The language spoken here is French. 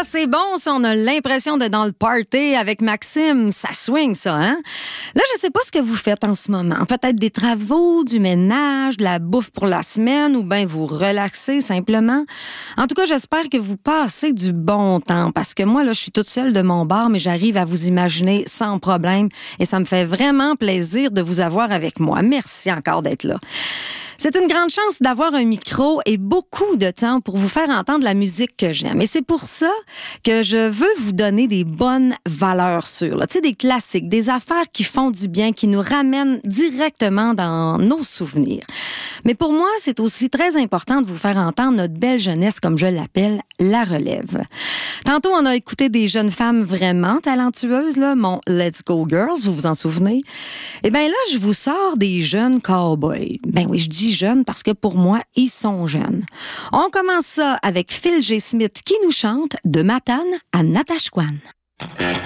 c'est bon, ça. On a l'impression d'être dans le party avec Maxime. Ça swing, ça, hein? Là, je sais pas ce que vous faites en ce moment. Peut-être des travaux, du ménage, de la bouffe pour la semaine ou bien vous relaxez simplement. En tout cas, j'espère que vous passez du bon temps parce que moi, là, je suis toute seule de mon bar, mais j'arrive à vous imaginer sans problème et ça me fait vraiment plaisir de vous avoir avec moi. Merci encore d'être là. C'est une grande chance d'avoir un micro et beaucoup de temps pour vous faire entendre la musique que j'aime. Et c'est pour ça que je veux vous donner des bonnes valeurs sûres. Tu sais, des classiques, des affaires qui font du bien, qui nous ramènent directement dans nos souvenirs. Mais pour moi, c'est aussi très important de vous faire entendre notre belle jeunesse, comme je l'appelle, la relève. Tantôt, on a écouté des jeunes femmes vraiment talentueuses, là, mon Let's Go Girls, vous vous en souvenez? Eh bien là, je vous sors des jeunes cowboys. Ben oui, je dis jeunes parce que pour moi, ils sont jeunes. On commence ça avec Phil G. Smith qui nous chante De Matane à Natashquan.